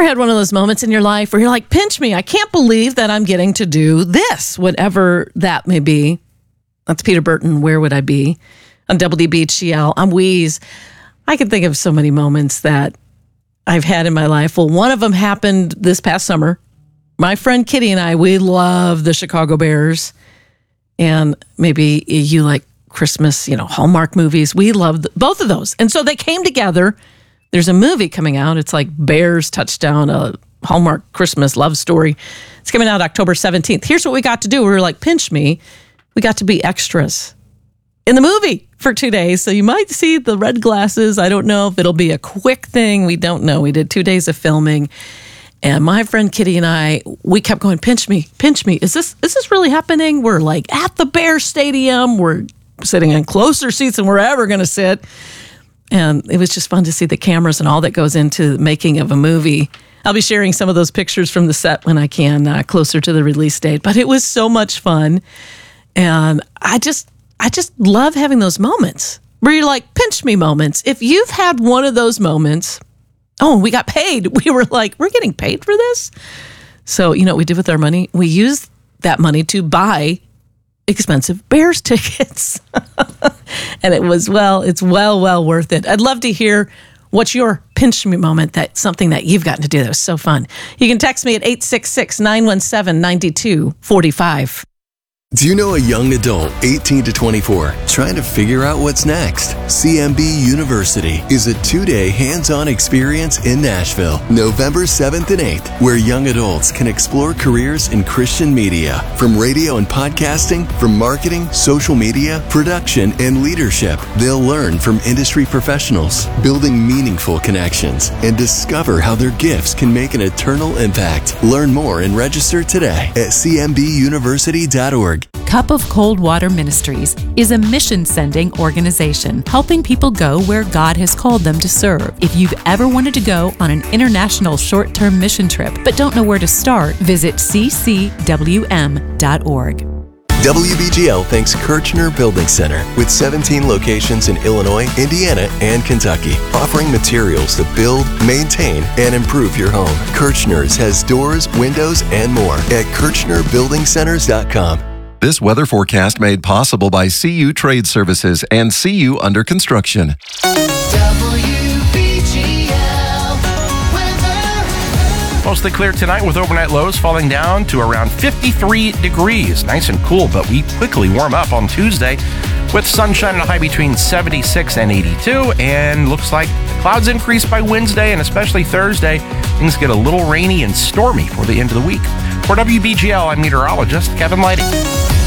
had one of those moments in your life where you're like, pinch me. I can't believe that I'm getting to do this, whatever that may be. That's Peter Burton. Where would I be? On WBGL, I'm Wheeze. I can think of so many moments that I've had in my life. Well, one of them happened this past summer. My friend Kitty and I, we love the Chicago Bears. And maybe you like Christmas, Hallmark movies. We love both of those. And so they came together. There's a movie coming out. It's like Bears Touchdown, a Hallmark Christmas love story. It's coming out October 17th. Here's what we got to do. We were like, pinch me. We got to be extras in the movie for 2 days. So you might see the red glasses. I don't know if it'll be a quick thing. We don't know. We did 2 days of filming. And my friend Kitty and I, we kept going, pinch me, pinch me. Is this really happening? We're like at the Bear Stadium. We're sitting in closer seats than we're ever going to sit. And it was just fun to see the cameras and all that goes into the making of a movie. I'll be sharing some of those pictures from the set when I can, closer to the release date. But it was so much fun. And I just love having those moments where you're like, pinch me moments. If you've had one of those moments, we got paid. We were like, we're getting paid for this? So, what we did with our money? We used that money to buy expensive Bears tickets. And it's well worth it. I'd love to hear what's your pinch me moment, that's something that you've gotten to do that was so fun. You can text me at 866-917-9245. Do you know a young adult, 18 to 24, trying to figure out what's next? CMB University is a 2-day hands-on experience in Nashville, November 7th and 8th, where young adults can explore careers in Christian media, from radio and podcasting, from marketing, social media, production, and leadership. They'll learn from industry professionals, building meaningful connections, and discover how their gifts can make an eternal impact. Learn more and register today at cmbuniversity.org. Cup of Cold Water Ministries is a mission-sending organization helping people go where God has called them to serve. If you've ever wanted to go on an international short-term mission trip but don't know where to start, visit ccwm.org. WBGL thanks Kirchner Building Center, with 17 locations in Illinois, Indiana, and Kentucky, offering materials to build, maintain, and improve your home. Kirchner's has doors, windows, and more at KirchnerBuildingCenters.com. This weather forecast made possible by CU Trade Services and CU Under Construction. Mostly clear tonight with overnight lows falling down to around 53 degrees. Nice and cool, but we quickly warm up on Tuesday with sunshine and a high between 76 and 82. And looks like the clouds increase by Wednesday and especially Thursday. Things get a little rainy and stormy for the end of the week. For WBGL, I'm meteorologist Kevin Lighty.